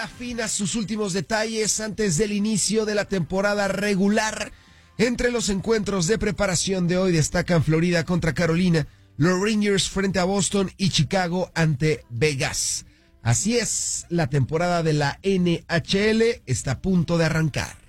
afina sus últimos detalles antes del inicio de la temporada regular. Entre los encuentros de preparación de hoy destacan Florida contra Carolina, los Rangers frente a Boston y Chicago ante Vegas. Así es, la temporada de la NHL está a punto de arrancar.